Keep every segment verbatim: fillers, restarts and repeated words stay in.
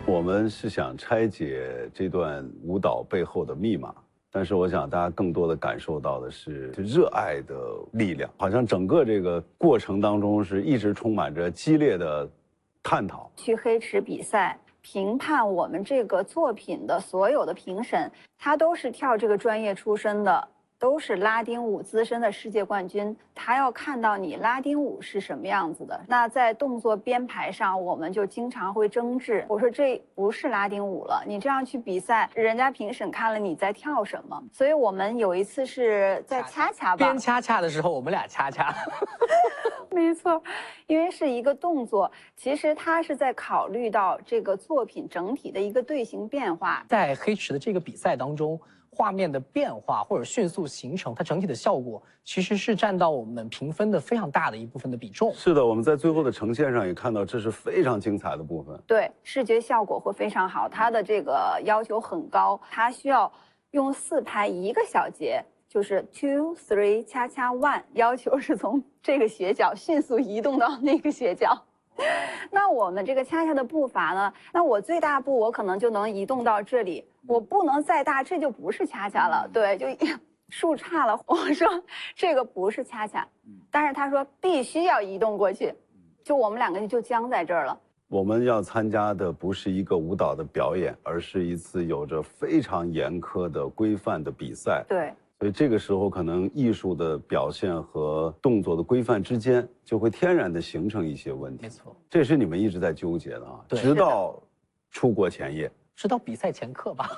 我们是想拆解这段舞蹈背后的密码，但是我想大家更多的感受到的是热爱的力量，好像整个这个过程当中是一直充满着激烈的探讨。 去黑池比赛评判我们这个作品的所有的评审，他都是跳这个专业出身的。都是拉丁舞资深的世界冠军，他要看到你拉丁舞是什么样子的。那在动作编排上，我们就经常会争执。我说这不是拉丁舞了，你这样去比赛，人家评审看了你在跳什么。所以我们有一次是在恰恰吧， 编恰恰的时候，我们俩恰恰。 没错，因为是一个动作，其实它是在考虑到这个作品整体的一个队形变化。 在黑池的这个比赛当中，画面的变化或者迅速形成，它整体的效果其实是占到我们评分的非常大的一部分的比重。 是的，我们在最后的呈现上也看到，这是非常精彩的部分。 对，视觉效果会非常好，它的这个要求很高，它需要用四拍一个小节，就是 two three 恰恰 one， 要求是从这个斜角迅速移动到那个斜角。那我们这个恰恰的步伐呢？那我最大步我可能就能移动到这里，我不能再大，这就不是恰恰了。对，就树差了。我说这个不是恰恰，但是他说必须要移动过去，就我们两个就僵在这儿了。 我们要参加的不是一个舞蹈的表演，而是一次有着非常严苛的规范的比赛。 对。 所以这个时候，可能艺术的表现和动作的规范之间就会天然的形成一些问题。 没错， 这是你们一直在纠结的啊， 对， 直到出国前夜， 直到比赛前刻吧。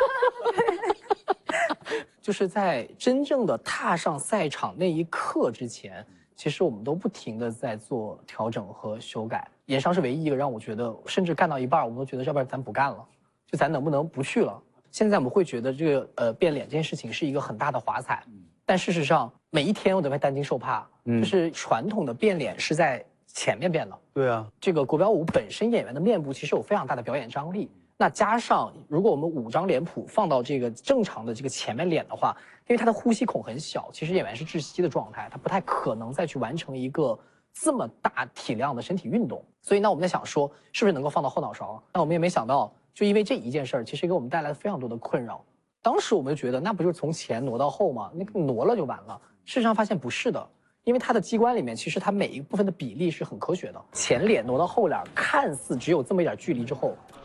就是在真正的踏上赛场那一刻之前，其实我们都不停的在做调整和修改。盐商是唯一一个让我觉得，甚至干到一半，我们都觉得要不然咱不干了，就咱能不能不去了？现在我们会觉得这个呃变脸这件事情是一个很大的华彩，但事实上每一天我都在担惊受怕，嗯、就是传统的变脸是在前面变的。 对啊，这个国标舞本身演员的面部其实有非常大的表演张力，那加上如果我们五张脸谱放到这个正常的这个前面脸的话，因为它的呼吸孔很小，其实演员是窒息的状态，他不太可能再去完成一个这么大体量的身体运动。所以呢，我们在想说是不是能够放到后脑勺，但我们也没想到。就因为这一件事儿，其实给我们带来非常多的困扰。当时我们就觉得，那不就是从前挪到后吗？那个挪了就完了。事实上发现不是的，因为它的机关里面，其实它每一部分的比例是很科学的。前脸挪到后脸，看似只有这么一点距离之后，